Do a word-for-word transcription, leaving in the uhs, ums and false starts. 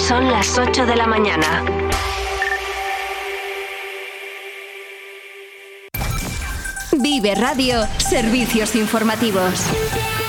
Son las ocho de la mañana. Vive Radio, servicios informativos.